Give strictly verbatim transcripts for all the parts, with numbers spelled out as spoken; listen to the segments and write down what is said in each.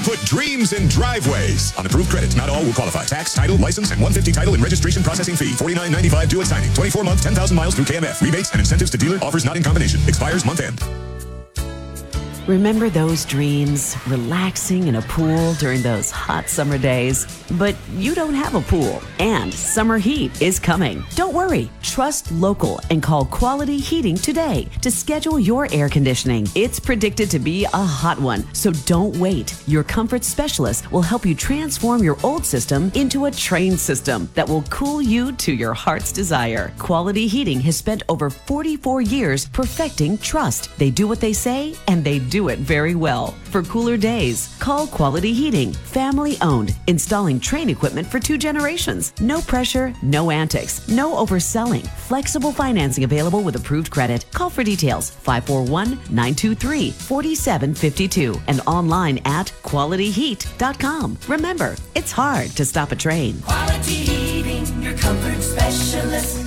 Put dreams in driveways. On approved credit, not all will qualify. Tax, title, license, and one hundred fifty dollars title and registration processing fee. forty-nine ninety-five due at signing. twenty-four month, ten thousand miles through K M F. Rebates and incentives to dealer. Offers not in combination. Expires month end. Remember those dreams? Relaxing in a pool during those hot summer days? But you don't have a pool, and summer heat is coming. Don't worry. Trust local and call Quality Heating today to schedule your air conditioning. It's predicted to be a hot one, so don't wait. Your comfort specialist will help you transform your old system into a trained system that will cool you to your heart's desire. Quality Heating has spent over forty-four years perfecting trust. They do what they say, and they do it very well. For cooler days, call Quality Heating. Family owned, installing Trane equipment for two generations. No pressure, no antics, no overselling. Flexible financing available with approved credit. Call for details five four one, nine two three, four seven five two and online at quality heat dot com. Remember, it's hard to stop a train. Quality Heating, your comfort specialist.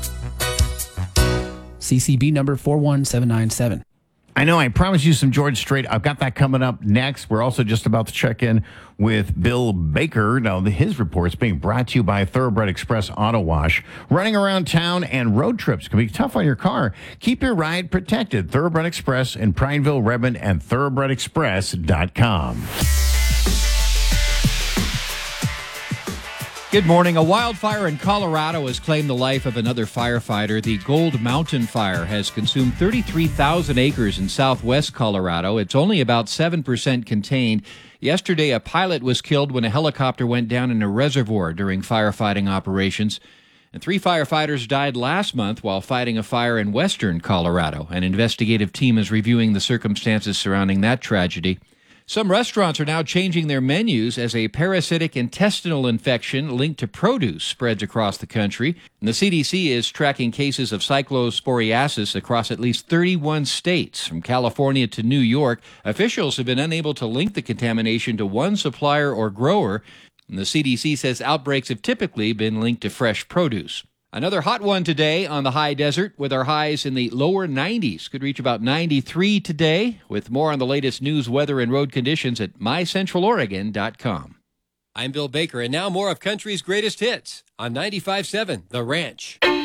C C B number four one seven nine seven. I know I promised you some George Strait. I've got that coming up next. We're also just about to check in with Bill Baker. Now, the, his report's being brought to you by Thoroughbred Express Auto Wash. Running around town and road trips can be tough on your car. Keep your ride protected. Thoroughbred Express in Prineville, Redmond, and thoroughbred express dot com. Good morning. A wildfire in Colorado has claimed the life of another firefighter. The Gold Mountain Fire has consumed thirty-three thousand acres in southwest Colorado. It's only about seven percent contained. Yesterday, a pilot was killed when a helicopter went down in a reservoir during firefighting operations. And three firefighters died last month while fighting a fire in western Colorado. An investigative team is reviewing the circumstances surrounding that tragedy. Some restaurants are now changing their menus as a parasitic intestinal infection linked to produce spreads across the country. And the C D C is tracking cases of cyclosporiasis across at least thirty-one states, from California to New York. Officials have been unable to link the contamination to one supplier or grower. And the C D C says outbreaks have typically been linked to fresh produce. Another hot one today on the high desert with our highs in the lower nineties. Could reach about ninety-three today. With more on the latest news, weather, and road conditions at my central oregon dot com. I'm Bill Baker, and now more of country's greatest hits on ninety-five point seven The Ranch.